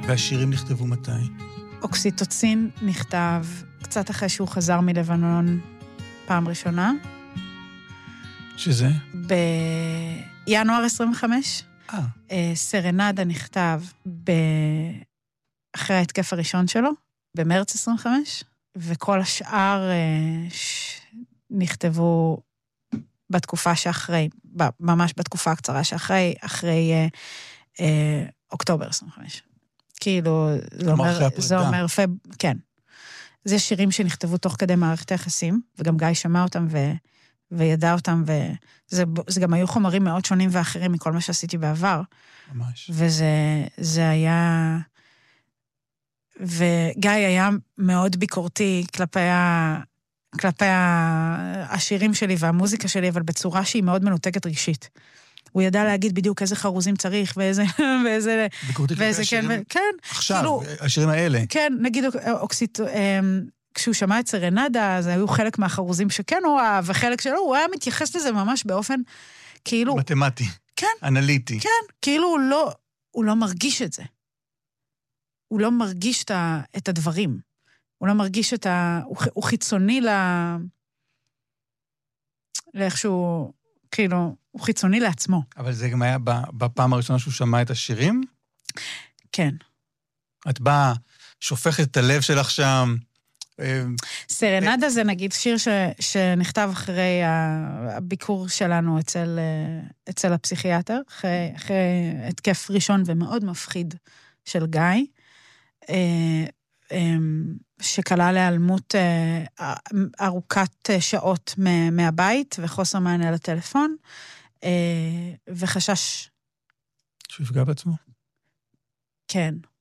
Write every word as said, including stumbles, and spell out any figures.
והשירים נכתבו מתי? אוקסיטוצין נכתב קצת אחרי שהוא חזר מלבנון פעם ראשונה. שזה? בינואר עשרים וחמש. אה. סרנדה נכתב ב... אחרי ההתקף הראשון שלו, במרץ עשרים וחמש, וכל השאר ש... נכתבו בתקופה שאחרי, ממש בתקופה הקצרה שאחרי, אחרי אה, אה, אוקטובר עשרים וחמש. כאילו, זה אומר, זה אומר, פב... כן. זה שירים שנכתבו תוך כדי מערכת היחסים, וגם גיא שמע אותם ו... וידע אותם, וזה זה גם היו חומרים מאוד שונים ואחרים מכל מה שעשיתי בעבר. ממש. וזה זה היה... וגיא היה מאוד ביקורתי כלפי, ה... כלפי השירים שלי והמוזיקה שלי, אבל בצורה שהיא מאוד מנותקת רגשית. הוא ידע להגיד בדיוק איזה חרוזים צריך, ואיזה... ואיזה ביקורתי כלפי השירים? כן, כן. עכשיו, כאילו, השירים האלה. כן, נגיד אוקסיט... כשהוא שמע את סרנדה, אז היו חלק מהחרוזים שכן הוא אהב, וחלק שלא, הוא היה מתייחס לזה ממש באופן, כאילו... מתמטי. כן. אנליטי. כן, כאילו הוא לא, הוא לא מרגיש את זה. הוא לא מרגיש את, ה, את הדברים. הוא לא מרגיש את ה... הוא, הוא חיצוני ל... לאיכשהו, כאילו, הוא חיצוני לעצמו. אבל זה גם היה בפעם הראשונה שהוא שמע את השירים? כן. את באה, שופכת את הלב שלך שם... סרנדה זה נגיד שיר ש, שנכתב אחרי הביקור שלנו אצל, אצל הפסיכיאטר, אחרי, אחרי התקף ראשון ומאוד מפחיד של גיא, שכלל להיעלמות ארוכת שעות מהבית וחוסר מענה לטלפון, וחשש... שהוא יפגע בעצמו? כן.